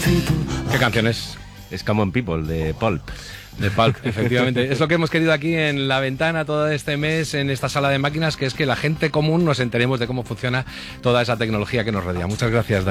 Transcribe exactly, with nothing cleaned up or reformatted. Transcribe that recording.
¿Qué canción es? Es Common People, de Pulp. De Pulp, efectivamente. Es lo que hemos querido aquí en La Ventana todo este mes, en esta sala de máquinas, que es que la gente común nos enteremos de cómo funciona toda esa tecnología que nos rodea. Muchas gracias, Dani.